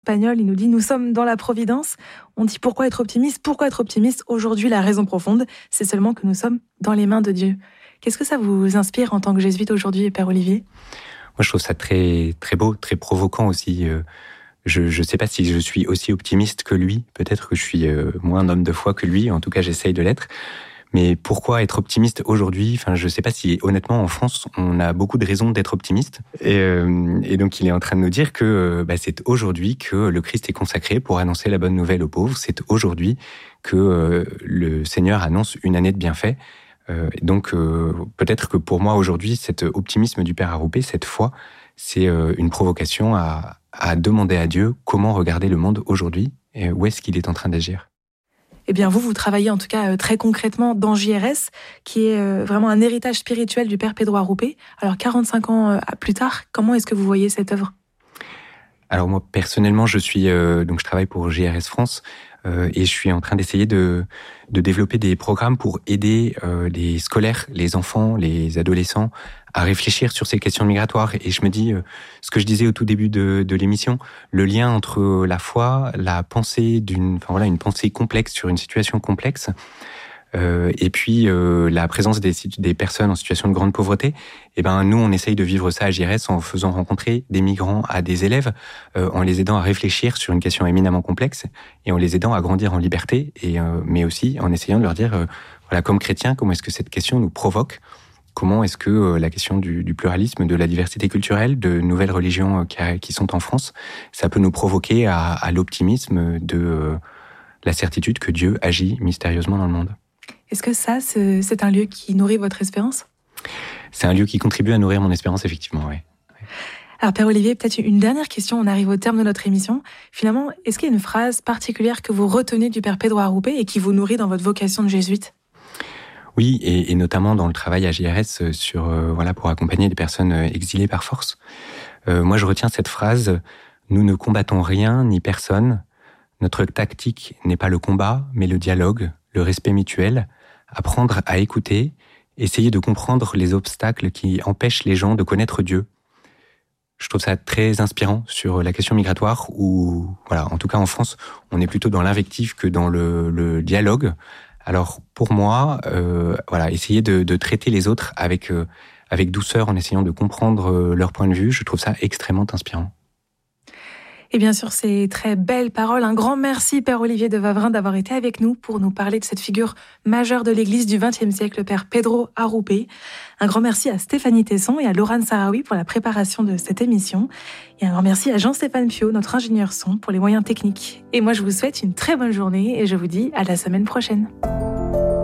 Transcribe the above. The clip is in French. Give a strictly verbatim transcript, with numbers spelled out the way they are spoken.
Pagnol, il nous dit « Nous sommes dans la providence ». On dit « Pourquoi être optimiste ? Pourquoi être optimiste ?» Aujourd'hui, la raison profonde, c'est seulement que nous sommes dans les mains de Dieu. Qu'est-ce que ça vous inspire en tant que jésuite aujourd'hui, Père Olivier ? Moi, je trouve ça très, très beau, très provoquant aussi. Je ne sais pas si je suis aussi optimiste que lui. Peut-être que je suis moins un homme de foi que lui. En tout cas, j'essaye de l'être. Mais pourquoi être optimiste aujourd'hui ? Enfin, je ne sais pas si, honnêtement, en France, on a beaucoup de raisons d'être optimiste. Et, euh, et donc, il est en train de nous dire que bah, c'est aujourd'hui que le Christ est consacré pour annoncer la bonne nouvelle aux pauvres. C'est aujourd'hui que euh, le Seigneur annonce une année de bienfaits. Euh, donc, euh, peut-être que pour moi, aujourd'hui, cet optimisme du Père Arroupé, cette foi, c'est euh, une provocation à, à demander à Dieu comment regarder le monde aujourd'hui et où est-ce qu'il est en train d'agir. Eh bien, vous, vous travaillez en tout cas très concrètement dans J R S, qui est vraiment un héritage spirituel du Père Pedro Arroupé. Alors, quarante-cinq ans plus tard, comment est-ce que vous voyez cette œuvre ? Alors moi, personnellement, je suis euh, donc je travaille pour J R S France euh, et je suis en train d'essayer de de développer des programmes pour aider euh, les scolaires, les enfants, les adolescents à réfléchir sur ces questions migratoires. Et je me dis, euh, ce que je disais au tout début de, de l'émission, le lien entre la foi, la pensée d'une, enfin voilà, une pensée complexe sur une situation complexe, euh, et puis euh, la présence des, des personnes en situation de grande pauvreté. Et ben nous, on essaye de vivre ça à J R S en faisant rencontrer des migrants à des élèves, euh, en les aidant à réfléchir sur une question éminemment complexe et en les aidant à grandir en liberté, et euh, mais aussi en essayant de leur dire, euh, voilà, comme chrétiens, comment est-ce que cette question nous provoque. Comment est-ce que euh, la question du, du pluralisme, de la diversité culturelle, de nouvelles religions euh, qui, qui sont en France, ça peut nous provoquer à, à l'optimisme de euh, la certitude que Dieu agit mystérieusement dans le monde. Est-ce que ça, c'est, c'est un lieu qui nourrit votre espérance ? C'est un lieu qui contribue à nourrir mon espérance, effectivement, oui. Alors, Père Olivier, peut-être une dernière question, on arrive au terme de notre émission. Finalement, est-ce qu'il y a une phrase particulière que vous retenez du Père Pedro Arroupé et qui vous nourrit dans votre vocation de jésuite ? Oui, et, et notamment dans le travail à J R S sur euh, voilà pour accompagner des personnes exilées par force. Euh, moi, je retiens cette phrase : nous ne combattons rien ni personne. Notre tactique n'est pas le combat, mais le dialogue, le respect mutuel, apprendre à écouter, essayer de comprendre les obstacles qui empêchent les gens de connaître Dieu. Je trouve ça très inspirant sur la question migratoire où, voilà, en tout cas en France, on est plutôt dans l'invective que dans le, le dialogue. Alors pour moi, euh, voilà, essayer de, de traiter les autres avec euh, avec douceur en essayant de comprendre euh, leur point de vue, je trouve ça extrêmement inspirant. Et bien sûr, ces très belles paroles. Un grand merci, Père Olivier de Wavrin, d'avoir été avec nous pour nous parler de cette figure majeure de l'Église du vingtième siècle, le Père Pedro Arroupé. Un grand merci à Stéphanie Tesson et à Laurane Sarawi pour la préparation de cette émission. Et un grand merci à Jean-Stéphane Piot, notre ingénieur son, pour les moyens techniques. Et moi, je vous souhaite une très bonne journée et je vous dis à la semaine prochaine.